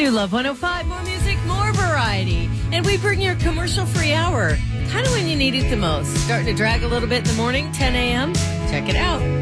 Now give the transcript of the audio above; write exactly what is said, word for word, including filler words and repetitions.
New Love one oh five, more music, more variety. And we bring your commercial-free hour, kind of when you need it the most. Starting to drag a little bit in the morning, ten a.m. Check it out.